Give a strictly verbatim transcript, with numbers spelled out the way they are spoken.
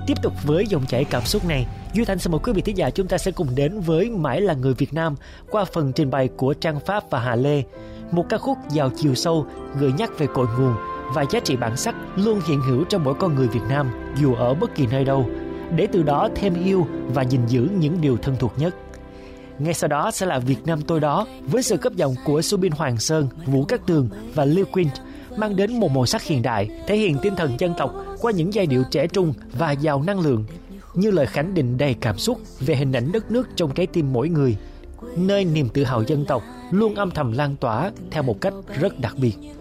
Tiếp tục với dòng chảy cảm xúc này, Duy Thanh xin mời quý vị thính giả chúng ta sẽ cùng đến với Mãi là người Việt Nam qua phần trình bày của Trang Pháp và Hà Lê. Một ca khúc giàu chiều sâu, gợi nhắc về cội nguồn và giá trị bản sắc luôn hiện hữu trong mỗi con người Việt Nam dù ở bất kỳ nơi đâu, để từ đó thêm yêu và gìn giữ những điều thân thuộc nhất. Ngay sau đó sẽ là Việt Nam tôi đó với sự cấp giọng của Subin Hoàng Sơn, Vũ Cát Tường và Lil Queen, mang đến một màu sắc hiện đại, thể hiện tinh thần dân tộc qua những giai điệu trẻ trung và giàu năng lượng, như lời khẳng định đầy cảm xúc về hình ảnh đất nước trong trái tim mỗi người, nơi niềm tự hào dân tộc luôn âm thầm lan tỏa theo một cách rất đặc biệt.